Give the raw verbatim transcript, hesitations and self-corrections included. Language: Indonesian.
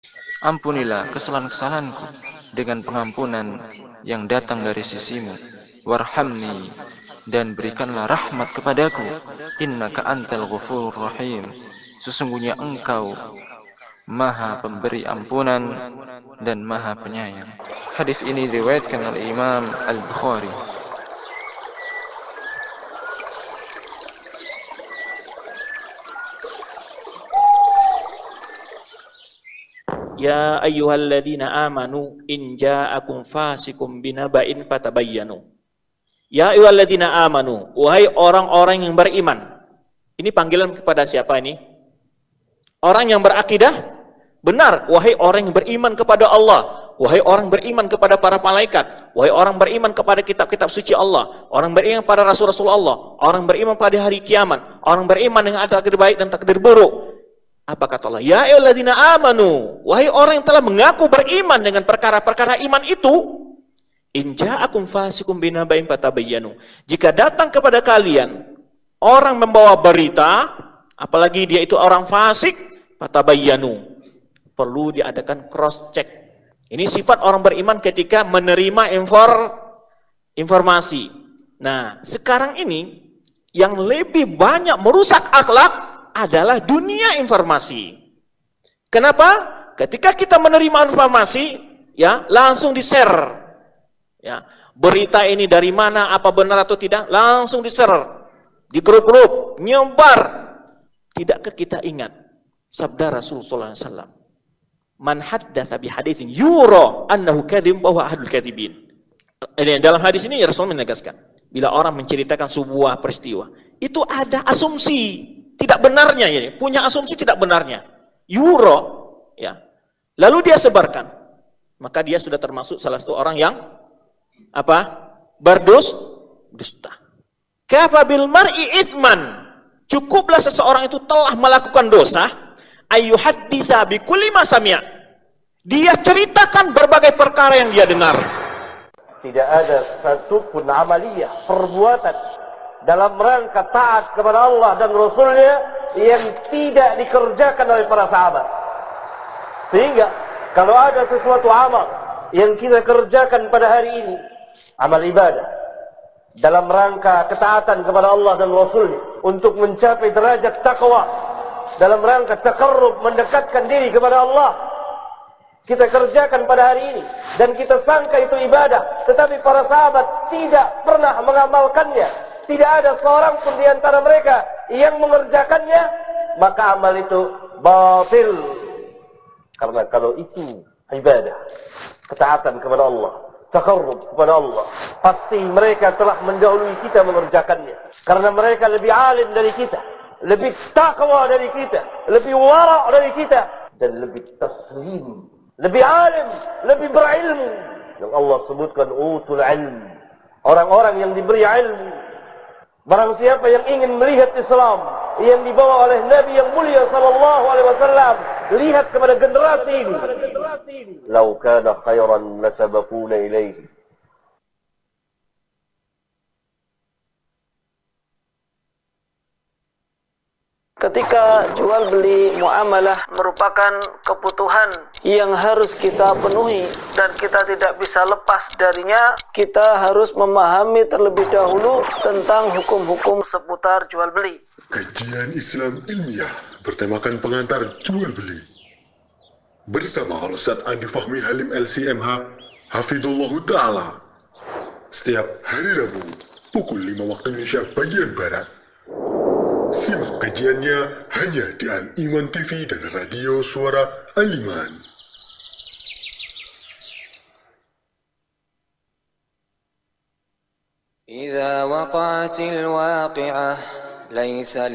Ampunilah kesalahan-kesalahanku dengan pengampunan yang datang dari sisimu. Warhamni, dan berikanlah rahmat kepadaku. Innaka antal ghafurur rahim. Sesungguhnya engkau maha pemberi ampunan dan maha penyayang. Hadis ini diriwayatkan oleh Imam Al-Bukhari. Ya ayyuhalladzina amanu in ja'akum fasikum binaba'in fatabayyanu. Ya ayyuhalladzina amanu, wahai orang-orang yang beriman. Ini panggilan kepada siapa ini? Orang yang berakidah benar, wahai orang yang beriman kepada Allah, wahai orang beriman kepada para malaikat, wahai orang beriman kepada kitab-kitab suci Allah, orang beriman pada rasul-rasul Allah, orang beriman pada hari kiamat, orang beriman dengan takdir baik dan takdir buruk. Apa kata Allah? Ya ayyuhalladzina amanu, wahai orang yang telah mengaku beriman dengan perkara-perkara iman itu, in ja'akum fasikum binaba'in fatabayyanu. Jika datang kepada kalian orang membawa berita, apalagi dia itu orang fasik, fatabayyanu. Perlu diadakan cross check. Ini sifat orang beriman ketika menerima infor, informasi. Nah, sekarang ini yang lebih banyak merusak akhlak adalah dunia informasi. Kenapa? Ketika kita menerima informasi, ya langsung di-share. Ya, berita ini dari mana, apa benar atau tidak, langsung di-share di grup-grup, nyebar. Tidakkah kita ingat sabda Rasulullah sallallahu alaihi wasallam? Man haddatsa bi haditsin yura annahu kadhib wa huwa ahadul kadhibin. Dalam hadis ini Rasul menegaskan, bila orang menceritakan sebuah peristiwa, itu ada asumsi tidak benarnya, ini punya asumsi tidak benarnya, yuro, ya, lalu dia sebarkan, maka dia sudah termasuk salah satu orang yang apa? Berdus, dusta. Kafa bil mar'i itsman, cukuplah seseorang itu telah melakukan dosa, ayyuhadditsa bi kulli ma sami'a, dia ceritakan berbagai perkara yang dia dengar. Tidak ada satu pun amaliyah, perbuatan dalam rangka taat kepada Allah dan Rasulnya yang tidak dikerjakan oleh para sahabat. Sehingga kalau ada sesuatu amal yang kita kerjakan pada hari ini, amal ibadah dalam rangka ketaatan kepada Allah dan Rasulnya untuk mencapai derajat takwa, dalam rangka taqarrub, mendekatkan diri kepada Allah, kita kerjakan pada hari ini dan kita sangka itu ibadah, tetapi para sahabat tidak pernah mengamalkannya. Tidak ada seorang pun di antara mereka yang mengerjakannya, maka amal itu batil. Karena kalau itu ibadah, ketaatan kepada Allah, taqarrub kepada Allah, pasti mereka telah mendahului kita mengerjakannya. Karena mereka lebih alim dari kita, lebih takwa dari kita, lebih wara' dari kita, dan lebih taslim, lebih alim, lebih berilmu. Yang Allah sebutkan utul ilm, orang-orang yang diberi ilmu. Barang siapa yang ingin melihat Islam yang dibawa oleh Nabi yang mulia sallallahu alaihi wasallam, lihat kepada generasi ini. Lau kana khairan lasabaquna ilaihi. Ketika jual beli muamalah merupakan kebutuhan yang harus kita penuhi dan kita tidak bisa lepas darinya, kita harus memahami terlebih dahulu tentang hukum-hukum seputar jual beli. Kajian Islam Ilmiah bertemakan pengantar jual beli bersama Ustaz Andi Fahmi Halim L C M H Hafidhullah Ta'ala setiap hari Rabu pukul lima waktu Indonesia bagian Barat. Simak kajiannya hanya di Al-Iman T V dan Radio Suara Al-Iman. إذا وقعت الواقعة ليس